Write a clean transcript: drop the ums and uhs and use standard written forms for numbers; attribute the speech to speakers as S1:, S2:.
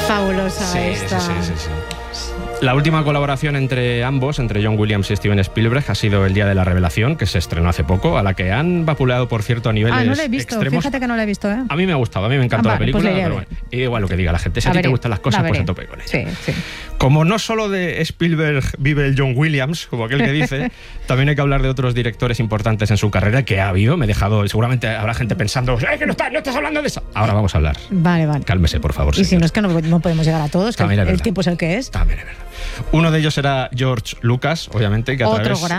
S1: Fabulosa esta.
S2: Sí. La última colaboración entre ambos, entre John Williams y Steven Spielberg, ha sido El Día de la Revelación, que se estrenó hace poco, a la que han vapuleado, por cierto, a niveles
S1: no la he visto,
S2: extremos.
S1: fíjate que no la he visto, ¿eh?
S2: A mí me ha gustado, a mí me encantó la película,
S1: pues
S2: pero bueno, y igual lo que diga la gente, si a ti te gustan las cosas, pues a tope con ella.
S1: Sí.
S2: Como no solo de Spielberg vive el John Williams, como aquel que dice, también hay que hablar de otros directores importantes en su carrera, que ha habido, seguramente habrá gente pensando, que no estás hablando de eso! Ahora vamos a hablar.
S1: Vale.
S2: Cálmese, por favor.
S1: Y si no, es que no podemos llegar a todos, que el tiempo es el que es.
S2: También es verdad. Uno de ellos era George Lucas, obviamente, que a través